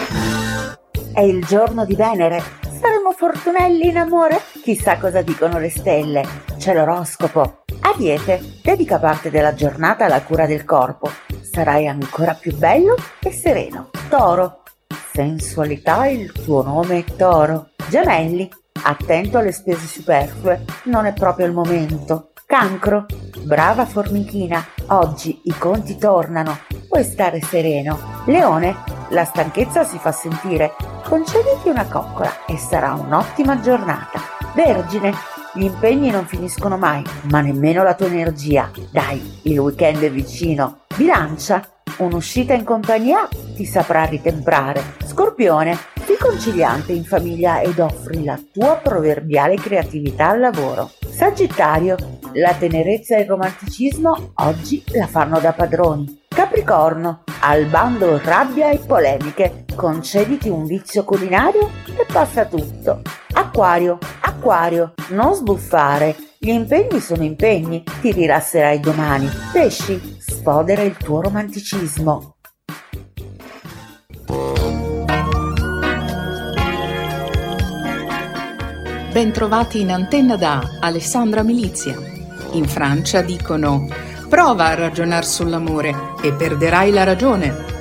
È il giorno di Venere. Saremo fortunelli in amore? Chissà cosa dicono le stelle. C'è l'oroscopo. Ariete, dedica parte della giornata alla cura del corpo. Sarai ancora più bello e sereno. Toro, sensualità, il tuo nome è Toro. Gemelli, attento alle spese superflue, non è proprio il momento. Cancro, brava formichina, oggi i conti tornano, puoi stare sereno. Leone, la stanchezza si fa sentire, concediti una coccola e sarà un'ottima giornata. Vergine, gli impegni non finiscono mai, ma nemmeno la tua energia. Dai, il weekend è vicino. Bilancia, un'uscita in compagnia ti saprà ritemprare. Scorpione, sii conciliante in famiglia ed offri la tua proverbiale creatività al lavoro. Sagittario, la tenerezza e il romanticismo oggi la fanno da padroni. Capricorno, al bando rabbia e polemiche, concediti un vizio culinario e passa tutto. Acquario, non sbuffare, gli impegni sono impegni, ti rilasserai domani. Pesci, sfodera il tuo romanticismo. Bentrovati in antenna da Alessandra Milizia. In Francia dicono: prova a ragionar sull'amore e perderai la ragione.